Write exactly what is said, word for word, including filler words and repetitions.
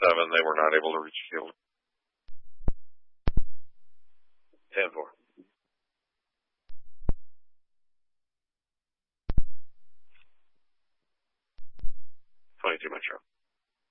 seven, they were not able to reach field. ten four. twenty-two Metro.